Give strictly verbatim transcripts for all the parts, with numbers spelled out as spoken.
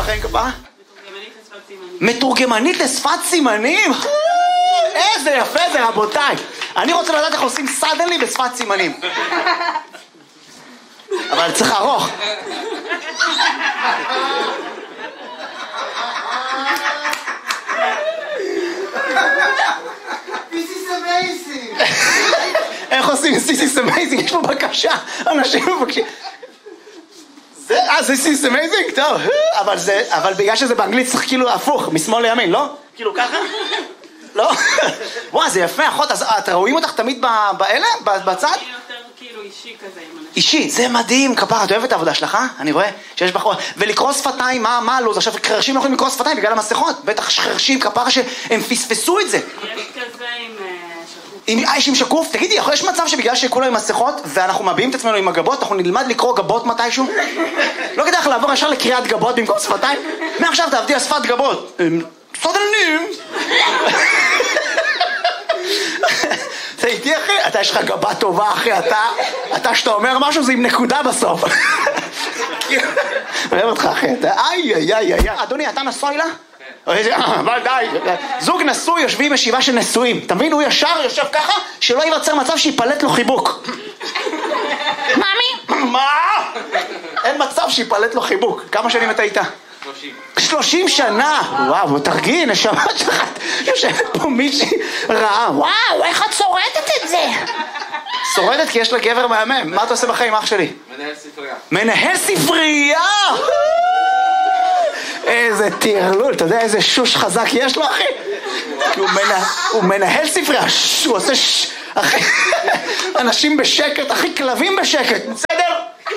שלכם כפרה? מתורגמנית לשפת סימנים? איזה יפה זה רבותיי. אני רוצה לדעת איך עושים סדנלי בשפת סימנים. אבל צריך ארוך. This is amazing. איך עושים This is amazing? יש פה בקשה. אנשים מבקשים. אה, This is amazing? טוב. אבל זה, אבל בגלל שזה באנגלית צריך כאילו הפוך, משמאל לימין, לא? כאילו ככה? לא? וואו, זה יפה, אחות. אז אתם רואים אותך תמיד באלה? בצד? אני יותר כאילו אישי כזה עם אנשים. אישי, זה מדהים, כפרה, את אוהבת את העבודה שלך, אה? אני רואה שיש בחור, ולקרוא שפתיים, מה, מה לא? עכשיו, חרשים לא יכולים לקרוא שפתיים בגלל המסכות, בטח חרשים, כפרה, שהם פספסו את זה. יש כזה עם שקוף. עם, יש עם שקוף? תגידי, יש מצב שבגלל שכולו עם מסכות, ואנחנו מביעים את עצמנו עם הגבות, אנחנו נלמד לקרוא גבות מתישהו? לא כדאי לך לעבור ישר לקריאת גבות במקום שפתיים? מעכשיו תעבדי על שפת גבות. סודלנים! אתה איתי אחי? אתה יש לך גבה טובה אחי, אתה, אתה שאתה אומר משהו זה עם נקודה בסוף. אוהב אותך אחי, אתה איי איי איי איי. אדוני, אתה נשוי לה? אבל די, זוג נשוי יושבים ישיבה של נשואים. אתה מבין? הוא ישר יושב ככה, שלא ייווצר מצב שיפלט לו חיבוק. מאמי? מה? אין מצב שיפלט לו חיבוק. כמה שנים אתה איתה? שלושים. שלושים שנה! וואו, תרגיעי, נשמה שלך. יושבת פה מישהי רעה. וואו, איך את שורדת את זה? שורדת כי יש לה גבר מהמם. מה אתה עושה בחיים, אח שלי? מנהל ספרייה. מנהל ספרייה! איזה תירלול, אתה יודע איזה שוש חזק יש לו, אחי? הוא מנהל ספרייה, הוא עושה ש... אחי, אנשים בשקט, אחי, כלבים בשקט, בסדר?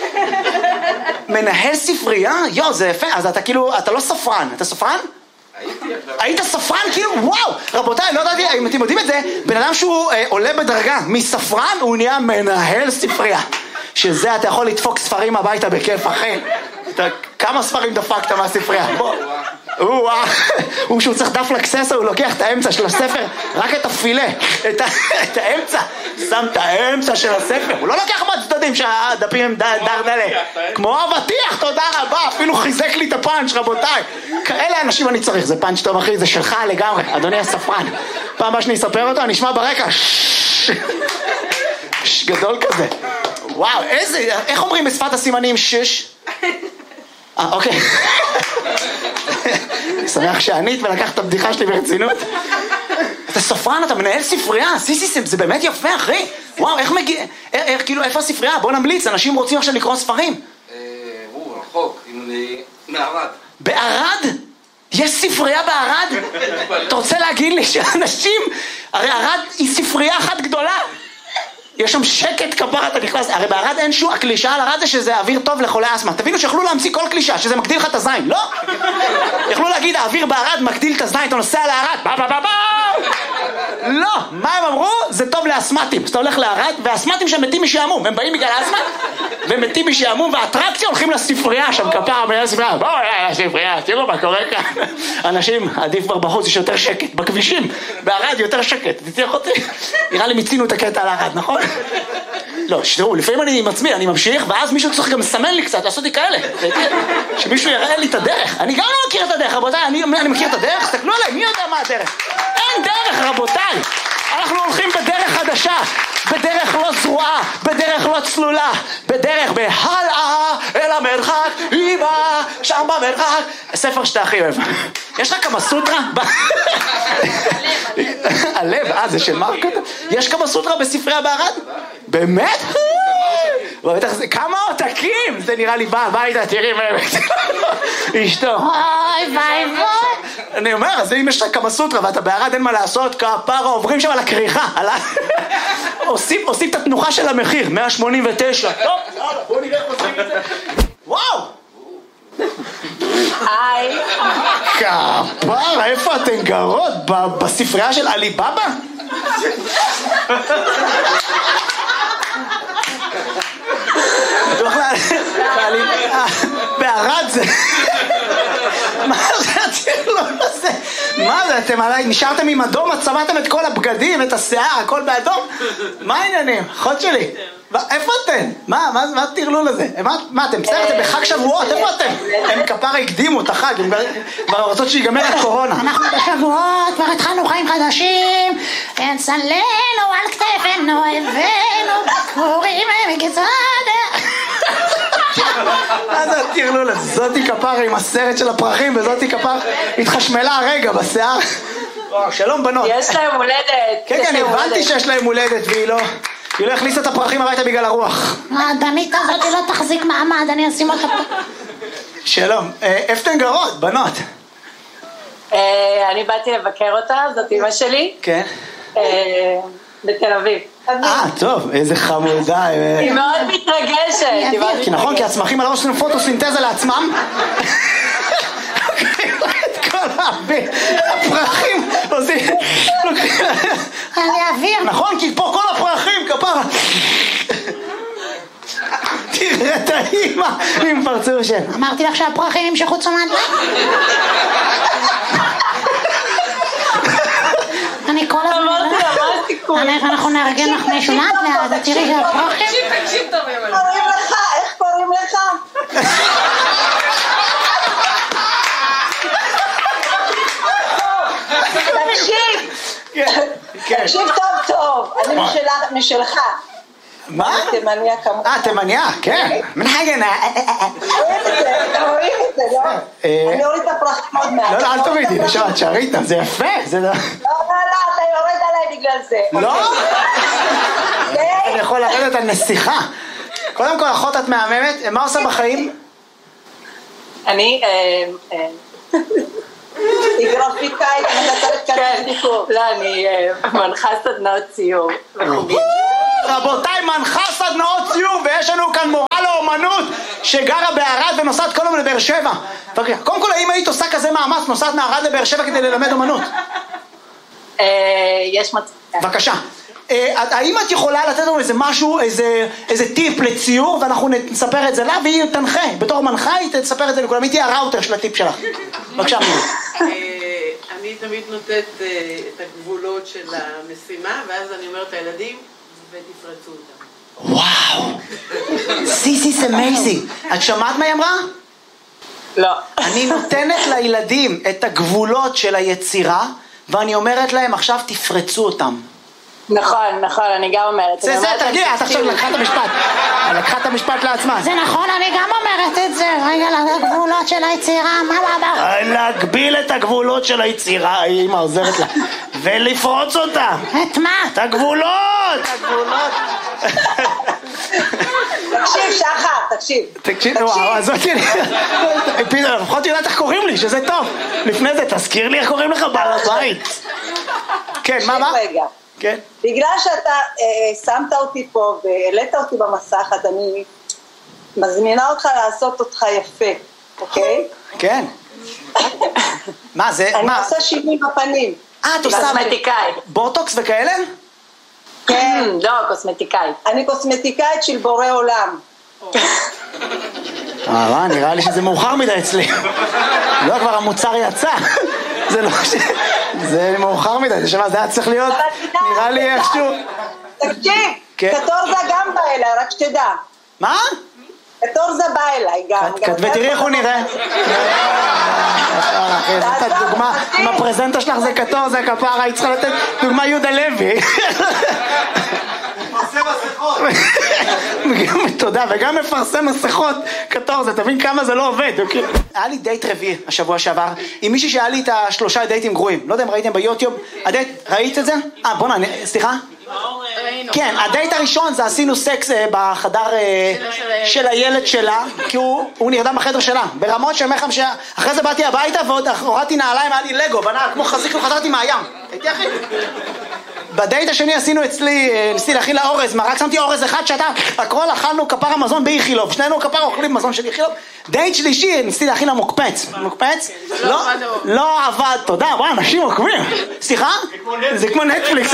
מנהל ספרייה? יו, זה יפה, אז אתה כאילו, אתה לא ספרן, אתה ספרן? הייתי עכשיו. היית ספרן כאילו? וואו! רבותיי, לא יודעתי, אם אתם יודעים את זה, בן אדם שהוא אה, עולה בדרגה מספרן, הוא נהיה מנהל ספרייה. שזה אתה יכול לדפוק ספרים הביתה בכיף, אחי. אתה, כמה ספרים דפקת מהספרייה? בוא. וואו. הוא שהוא צריך דף לקססה, הוא לוקח את האמצע של הספר, רק את הפילה, את, את האמצע. שם את האמצע של הספר. הוא לא לוקח מהצדדים שהדפים הם דרדלה. כמו אבטיח, תודה רבה. אפילו חיזק לי את הפאנץ', רבותיי. כאלה אנשים אני צריך. זה פאנץ' טוב, אחי, זה שלך לגמרי. אדוני הספרן. פעם הבאה שאני אספר אותו, אני אשמע ברקע. גדול כזה. וואו, איזה, איך אומרים בשפת הסימנים שש? אה, אוקיי. אני שמח שענית ולקחת את הבדיחה שלי ברצינות. אתה ספרן, אתה מנהל ספרייה, סיסיסם, זה באמת יפה, אחי. וואו, איך מגיע, איך, כאילו, איפה הספרייה? בוא נמליץ, אנשים רוצים עכשיו לקרוא ספרים. אה, הוא רחוק, מערד. בערד? יש ספרייה בערד? אתה רוצה להגיד לי שאנשים, הרי ערד היא ספרייה אחת גדולה. יש שם שקט כפרה, אתה נכנס, הרי בערד אין שום, הקלישה על ערד זה שזה אוויר טוב לחולי אסמה. תבינו שיכולו להמציא כל קלישה, שזה מגדיל לך את הזין, לא? יכלו להגיד, האוויר בערד מגדיל את הזין, אתה נוסע לערד, בא בא בא בא! לא, מה הם אמרו? זה טוב לאסמטים. אז אתה הולך לערד, והאסמטים שם מתים משעמום, הם באים בגלל האסמה, והם מתים משעמום, והאטרקציה הולכים לספרייה שם כפרה, מנהל ספרייה, בואו לספרייה, תראו מה קורה כאן. אנשים, עדיף כבר בחוץ, יש יותר שקט, בכבישים, בערד יותר שקט, תצליח אותי. נראה לי מיצינו את הקטע על הערד, נכון? לא, שתראו, לפעמים אני עם עצמי, אני ממשיך, ואז מישהו צריך גם לסמן לי קצת, לעשות לי כאלה. שמישהו יראה לי את הדרך. אני גם לא מכיר את הדרך, רבותיי, אני, אני מכיר את הדרך, תסתכלו עליי, מי יודע מה הדרך? אין דרך, רבותיי. אנחנו הולכים בדרך חדשה, בדרך לא זרועה, בדרך לא צלולה, בדרך בהלאה אל המרחק, אמא, שם במרחק. ספר שאתה הכי אוהב. יש לך כמה סוטרה? הלב, אה, זה של מרקות? יש כמה סוטרה בספרייה בערד? באמת? כמה עותקים? זה נראה לי בא הביתה, תראי אשתו. אוי ביי ביי. אני אומר, אז אם יש לך כמה סוטרה ואתה בערד אין מה לעשות, כפרה עוברים שם על הכריכה. עושים את התנוחה של המחיר, מאה שמונים ותשע. טוב, בואו נראה איך עושים את זה. וואו! היי. כפרה, איפה אתן גרות? בספרייה של עליבאבא? בערד זה... מה זה? מה זה, אתם עליי, נשארתם עם אדום, את צבעתם את כל הבגדים, את השיער, הכל באדום? מה העניינים? אחות שלי, איפה אתם? מה, מה תרלו לזה? מה, אתם בסדר? אתם בחג שבועות, איפה אתם? הם כפרה הקדימו את החג, הם כבר רוצות שיגמר הקורונה. אנחנו בשבועות, כבר התחלנו חיים חדשים, נסלנו על כתפינו, הבאנו, קוראים מגצד. מה זה תרלו לזה? זאתי כפרה עם הסרט של הפרחים, וזאתי כפרה התחשמלה הרגע בשיער. שלום בנות. יש להם הולדת. כן, כן, הבנתי שיש להם הולדת, והיא לא... היא לא הכניסה את הפרחים הביתה בגלל הרוח. הדמית הזאת היא לא תחזיק מעמד, אני אשים אותה פה. שלום, איפה אתן גרות, בנות? אני באתי לבקר אותה, זאת אמא שלי. כן. בתל אביב. אה, טוב, איזה חמודה. היא מאוד מתרגשת. כי נכון, כי הצמחים הלא עושים פוטוסינתזה לעצמם. את כל האוויר, הפרחים עושים... אני אוויר. נכון, כי פה כל הפרחים, כפרה. תראה את האימא עם פרצוף של... אמרתי לך שהפרחים ימשכו תשומת לב. אני כל הזמן... אמרתי לה, מה הסיכוי? אנחנו נארגן לך מישהו לאט לאט, תראי שהפרחים... תקשיב, תקשיב טוב, אמא. קוראים לך, איך קוראים לך? תקשיב, תקשיב טוב טוב, אני משלך. מה? תימניה כמובן. אה, תימניה, כן. מנהגן. רואים את זה, רואים את זה, לא? אני אוריד את הפרחים עוד מעט. לא, לא, אל תורידי, נשארת, שערית, זה יפה, זה לא... לא, לא, לא, אתה יורד עליי בגלל זה. לא? אני יכול לרדת על נסיכה. קודם כל, אחות את מהממת, מה עושה בחיים? אני... היא גרפיקאית, כן, לא, אני מנחה סדנאות ציור וחוגים. רבותיי, מנחה סדנאות ציור, ויש לנו כאן מורה לאומנות שגרה בערד ונוסעת כל יום לבאר שבע. קודם כל, האם היית עושה כזה מאמץ, נוסעת מערד לבאר שבע כדי ללמד אומנות? יש מצב. בבקשה. האם את יכולה לתת לנו איזה משהו, איזה טיפ לציור, ואנחנו נספר את זה לה, והיא תנחה. בתור מנחה היא תספר את זה לכולם, היא תהיה הראוטר של הטיפ שלך. בבקשה, מירי. אני תמיד נותנת את הגבולות של המשימה, ואז אני אומרת לילדים, ותפרצו אותם. וואו. This is amazing. את שמעת מה היא אמרה? לא. אני נותנת לילדים את הגבולות של היצירה, ואני אומרת להם, עכשיו תפרצו אותם. נכון, נכון, אני גם אומרת. זה, זה, תרגיע, את עכשיו לקחה את המשפט. לקחה את המשפט לעצמה. זה נכון, אני גם אומרת את זה. רגע, לגבולות של היצירה, מה, מה, מה? להגביל את הגבולות של היצירה, אמא עוזרת לה. ולפרוץ אותה. את מה? את הגבולות, הגבולות. תקשיב, שחר, תקשיב. תקשיב, וואו, אז אותי, לפחות יודעת איך קוראים לי, שזה טוב. לפני זה, תזכיר לי איך קוראים לך בעל הבית. כן, מה, מה? רגע. כן. בגלל שאתה אה, שמת אותי פה והעלית אותי במסך, אז אני מזמינה אותך לעשות אותך יפה, אוקיי? כן. מה זה? אני מה? עושה שינוי בפנים. אה, את עושה קוסמטיקאית. בוטוקס וכאלה? כן, לא, קוסמטיקאית. אני קוסמטיקאית של בורא עולם. אה, נראה לי שזה מאוחר מדי אצלי. לא, כבר המוצר יצא. זה לא ש... זה מאוחר מדי, זה שמה, זה היה צריך להיות, נראה לי איכשהו... תקשיב, קטורזה גם בא אליי, רק שתדע. מה? קטורזה בא אליי גם. ותראי איך הוא נראה. זאת דוגמה, אם הפרזנטה שלך זה קטורזה, כפרה, היא צריכה לתת דוגמה יהודה לוי. מפרסם מסכות. תודה, וגם מפרסם מסכות קטורזה, תבין כמה זה לא עובד. היה לי דייט רביעי השבוע שעבר, עם מישהי שהיה לי את השלושה דייטים גרועים. לא יודע אם ראיתם ביוטיוב, ראית את זה? אה, בוא נענה, סליחה? כן, הדייט הראשון זה עשינו סקס בחדר של הילד שלה, כי הוא נרדם בחדר שלה, ברמות שמחם ש... אחרי זה באתי הביתה ועוד הורדתי נעליים, היה לי לגו, בנה כמו חזיק וחזרתי מהים. הייתי אחי? בדייט השני עשינו אצלי, ניסיתי להכין לה אורז, מה רק שמתי אורז אחד שאתה, הכל אכלנו כפר המזון באיכילוב, שנינו כפר אוכלים מזון של איכילוב. דייט שלישי, ניסיתי להכין לה מוקפץ, מוקפץ? לא, לא עבד, תודה, וואי, אנשים עוקבים. סליחה? זה כמו נטפליקס.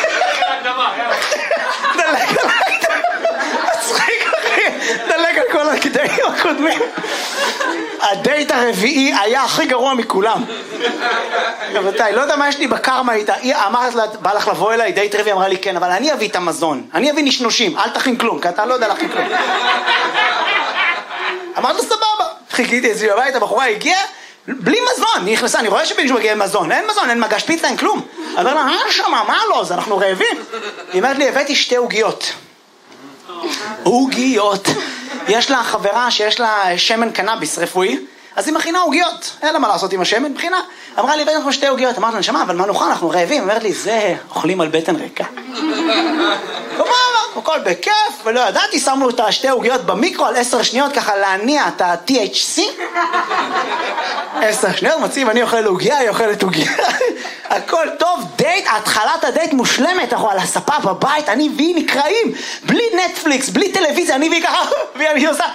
דלג על מצחיק אחי, דלג על כל הקטעים הקודמים. והדייט הרביעי היה הכי גרוע מכולם. רבותיי, לא יודע מה יש לי בקרמה איתה. היא אמרת לה, בא לך לבוא אליי, דייט רביעי, אמרה לי כן, אבל אני אביא את המזון. אני אביא נשנושים, אל תכין כלום, כי אתה לא יודע להכין כלום. אמרת לו סבבה. חיכיתי אצלי בבית, הבחורה הגיעה, בלי מזון, היא נכנסה, אני רואה שמישהו מגיע עם מזון, אין מזון, אין מגש פיצה, אין כלום. אמר לה, אה שמה, מה לא, אז אנחנו רעבים. היא אומרת לי, הבאתי שתי עוגיות. עוגיות. יש לה חברה שיש לה שמן קנאביס רפואי, אז היא מכינה עוגיות. אין לה מה לעשות עם השמן, מכינה. אמרה לי, הבאתי לנו שתי עוגיות. אמרת לה, נשמה, אבל מה נאכל, אנחנו רעבים. אמרת לי, זה, אוכלים על בטן ריקה. כלומר, הכל בכיף, ולא ידעתי, שמנו את השתי עוגיות במיקרו על עשר שניות, ככה להניע את ה-T H C. עשר שניות, מציב, אני אוכל עוגיה, היא אוכלת עוגיה. הכל טוב, דייט, התחלת הדייט מושלמת, אנחנו על הספה בבית, אני והיא נקראים, בלי נטפליקס, בלי טלוויזיה, אני והיא ככה, והיא עושה.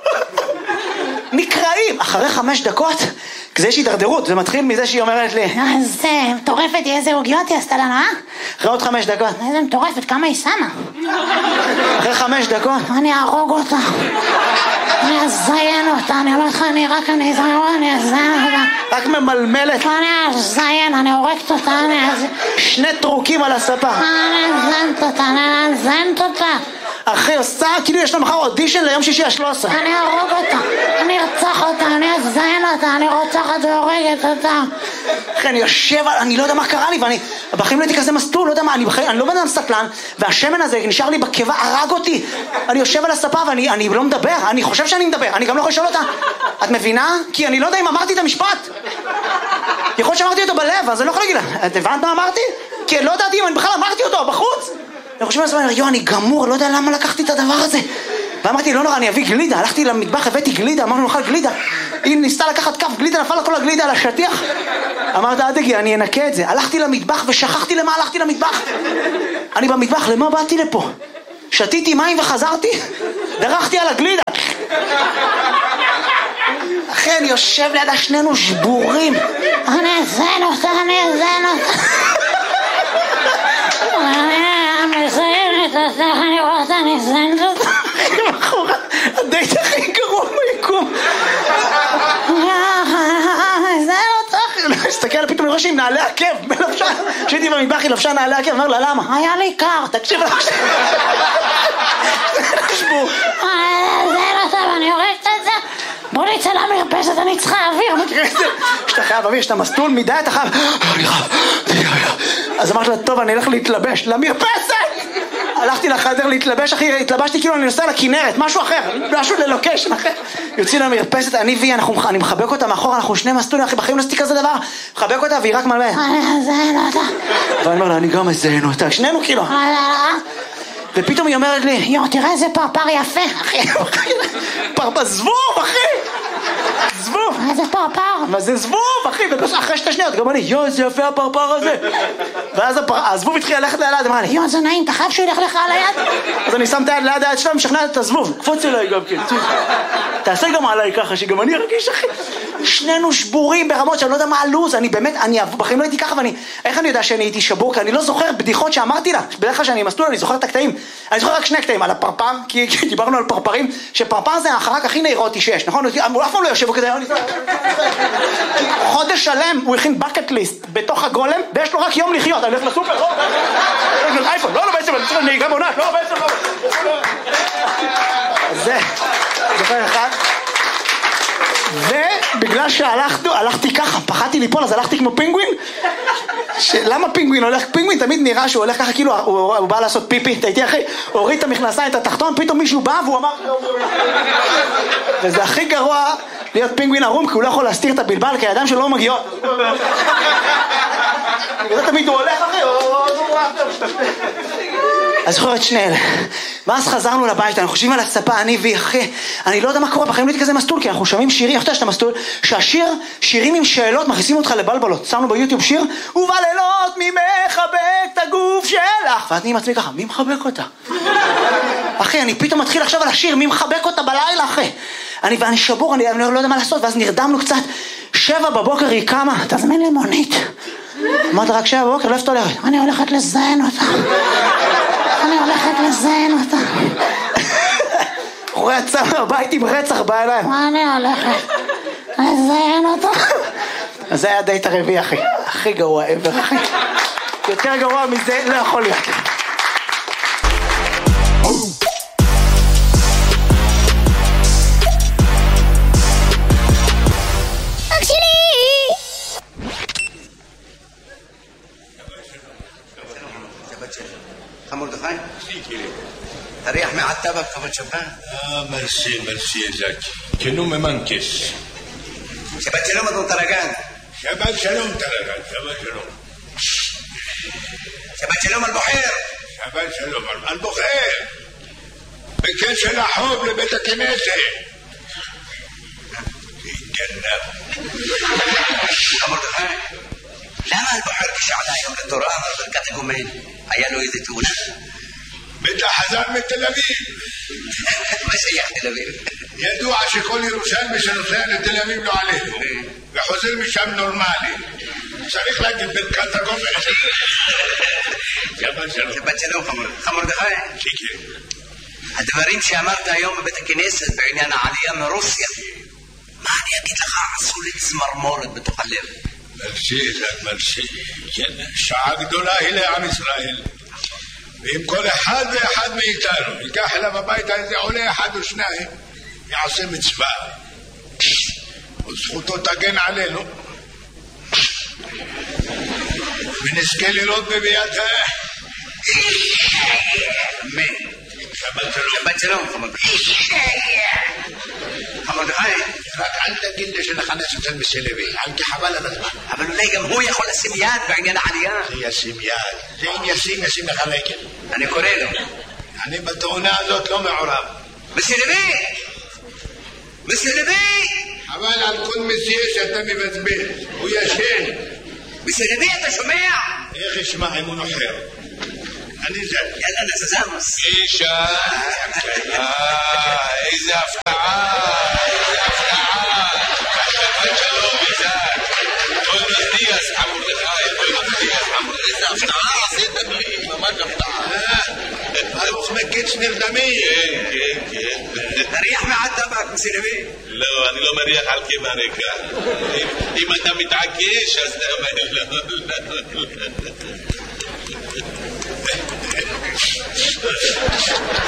נקראים, אחרי חמש דקות, כזה יש הידרדרות, זה מתחיל מזה שהיא אומרת לי, איזה מטורפת, איזה עוגיות היא עשתה לנו, אה? אחרי עוד חמש דקות. איזה מטורפת, כמה היא שמה? אחרי חמש דקות. אני ארוג אותה, אני אזיין אותה, אני אומרת לך, אני רק אני אזיין, אני אזיין אותה. רק ממלמלת. אני אזיין, אני הורגת אותה, אני אזיין. שני טרוקים על הספה. אני אזיינת אותה, אני אזיינת אותה. אחי עושה, כאילו יש לה מחר אודישן ליום שישי השלוש עשרה. אני ארוג אותה, אני ארצח אותה, אני אזיין אותה, אני רוצחת והורגת אותה. אחי, אני יושב, אני לא יודע מה קרה לי, ואני, בחיים לא הייתי כזה מסטול, לא יודע מה, אני, בחיים, אני לא בן אדם סטלן, והשמן הזה נשאר לי בקיבה, הרג אותי. אני יושב על הספה ואני אני לא מדבר, אני חושב שאני מדבר, אני גם לא יכול לשאול אותה. את מבינה? כי אני לא יודע אם אמרתי את המשפט. יכול להיות שאמרתי אותו בלב, אז אני לא יכול להגיד לה, את הבנת מה אמרתי? כי לא ידעתי אם אני בכלל אמרתי אותו בחוץ. אני חושב לעצמי, יו, אני גמור, לא יודע למה לקחתי את הדבר הזה. ואמרתי, לא נורא, אני אביא גלידה. הלכתי למטבח, הבאתי גלידה, אמרנו, נאכל גלידה. היא ניסתה לקחת כף גלידה, נפל לה כל הגלידה על השטיח. אמרת, אל תגיע, אני אנקה את זה. הלכתי למטבח ושכחתי למה הלכתי למטבח. אני במטבח, למה באתי לפה? שתיתי מים וחזרתי, דרכתי על הגלידה. אחי, אני יושב לידה, שנינו שבורים. אני אזיין אותה, אני אזיין אותה. אני אזיינת אותה, אני רוצה, אני אזיינת אותה. הדייט הכי גרוע מיקום. אני אזיין אותה. הסתכל, פתאום אני רואה שהיא נעלי עקב, בלבשה. כשהייתי במטבח היא לבשה נעלי עקב, אמר לה, למה? היה לי קר. תקשיב לה. שבו. אני אזיין אותה ואני הורגת את זה. בוא נצא למרפסת, אני צריכה אוויר. שאתה חייב אוויר, שאתה מסטול מדי, אתה חייב... אני חייב... אז אמרתי לה, טוב, אני אלך להתלבש. למרפסת! הלכתי לחדר להתלבש, אחי, התלבשתי כאילו אני נוסע לכנרת, משהו אחר, משהו ללוקשן אחר. יוצאים למרפסת, אני והיא, אני מחבק אותה מאחור, אנחנו שני מסטולים, אחי, בחיים לא עשיתי כזה דבר. מחבק אותה והיא רק מלמדת. אני אזיין אותה. ואני אומר לה, אני גם אזיין אותה, שנינו כאילו. ופתאום היא אומרת לי, יו, תראה איזה פרפר יפה, אחי. פרפר, זבוב, אחי! זבוב! איזה פרפר? מה זה זבוב, אחי? אחרי שתי שניות, גם אני, יו, איזה יפה הפרפר הזה. ואז הזבוב התחיל ללכת ליד, אמרה לי, יו, זה נעים, אתה חייב שהוא ילך לך על היד? אז אני שם את היד ליד היד שלה, משכנעת את הזבוב. קפוץ אליי גם כן. תעשה גם עליי ככה, שגם אני ארגיש, אחי. שנינו שבורים ברמות שאני לא יודע מה הלוז. אני באמת, אני בחיים לא הייתי ככה, ואני, איך אני יודע שאני הייתי שבור? כי אני לא זוכר בדיחות שאמרתי לה. בדרך כלל שאני מסטול, אני זוכר את הקטעים. אני זוכר רק שני קטעים, על הפרפר, כי דיברנו על פרפרים, שפרפר זה החרק הכי נאירוטי שיש, נכון? אף פעם לא יושב כזה, חודש שלם הוא הכין בקט ליסט בתוך הגולם, ויש לו רק יום לחיות, אני הולך לסופר, לא, אייפון, לא, לא, בעצם, אני צריך נהיגה בעונת, לא, בעצם, לא. זה, זוכר אחד. ובגלל שהלכנו, הלכתי ככה, פחדתי ליפול, אז הלכתי כמו פינגווין. למה פינגווין הולך? פינגווין תמיד נראה שהוא הולך ככה, כאילו הוא בא לעשות פיפי, אתה איתי אחי, הוריד את המכנסיים, את התחתון, פתאום מישהו בא והוא אמר, וזה הכי גרוע להיות פינגווין ערום, כי הוא לא יכול להסתיר את הבלבל, כי הידיים שלו לא מגיעות. וזה תמיד הוא הולך אחי, אז זוכר את שני אלה. ואז חזרנו לבית, אנחנו חושבים על הספה, אני והיא, אחי, אני לא יודע מה קורה, בחיים לא הייתי כזה מסטול, כי אנחנו שומעים שירים, איך אתה שאתה מסטול, שהשיר, שירים עם שאלות, מכניסים אותך לבלבלות. שמנו ביוטיוב שיר, ובלילות מי מחבק את הגוף שלך, ואת נהיים עצמי ככה, מי מחבק אותה? אחי, אני פתאום מתחיל עכשיו על השיר, מי מחבק אותה בלילה, אחי? אני, ואני שבור, אני, אני לא יודע מה לעשות, ואז נרדמנו קצת, שבע בבוקר היא קמה, תזמין לי מונית. אמרת רק שבע בבוקר, לא איפה הולכת? אני הולכת לזיין אותה. אני הולכת לזיין אותה. אחורי יצא מהבית עם רצח בעיניים. מה אני הולכת? אז אין אותו. אז זה היה הדייט הרביעי, אחי. הכי גרוע ever, אחי. יותר גרוע מזה לא יכול להיות. אח שלי! מרדכי? תריח מעטבק כבוד שפן? Ah, merci, merci, Jacques. Que no me manques. שבת שלום אדון טרגן. שבת שלום, טרגן, שבת שלום. שבת שלום על בוחר. שבת שלום על בוחר. בקשר החוב לבית הכנסת. גנב. מרדכי, למה על בוחר כשעלה היום לתורה אמר ברכת הגומן? היה לו איזה תאונה? בטח חזר מתל אביב. מה שייך תל אביב? ידוע שכל ירושלמי שנוסע לתל אביב לא עלינו, וחוזר משם נורמלי. צריך להגיד ברכת הגומן. שבת שלום. שבת שלום מרדכי. כן. הדברים שאמרת היום בבית הכנסת בעניין העלייה מרוסיה, מה אני אגיד לך? עשו לי צמרמורת בתוך הלב. מרשי, זק מרשי. כן, שעה גדולה היא לעם ישראל. ואם כל אחד ואחד מאיתנו ייקח אליו הביתה איזה עולה אחד או שניים, יעשה מצווה. וזכותו תגן עלינו. ונזכה לראות בביאת ה... אמן. שבת שלום. שבת שלום, מרדכי. רק אל תגיד לי שנחנש אצל מסלבי, כי חבל על הזמן. אבל אולי גם הוא יכול לשים יד בעניין העלייה. זה ישים יד. זה אם ישים, ישים לך רגל. אני קורא לו. אני בתאונה הזאת לא מעורב. מסלבי! מסלבי! אבל על כל מסיע שאתה מבזבז, הוא ישן. מסלבי, אתה שומע? איך ישמע אם הוא נוחר? אני זה. יאללה, נזזמוס. אישה, איזה הפתעה, איזה הפתעה. שבת שלום, איזק. בואי נדיאס, מרדכי, בואי נדיאס, מרדכי. איזה הפתעה עשיתם לי, ממש הפתעה. אלוף מקיץ נרדמים. כן, כן, כן. תריח מעטבק, מסלבי. לא, אני לא מריח על קיבה ריקה. אם אתה מתעקש, אז לא.